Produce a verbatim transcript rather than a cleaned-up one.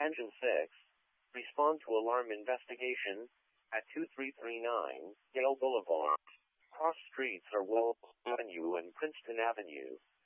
Engine six. Respond to alarm investigation at two three three nine Yale Boulevard. Cross streets are Wells Avenue and Princeton Avenue.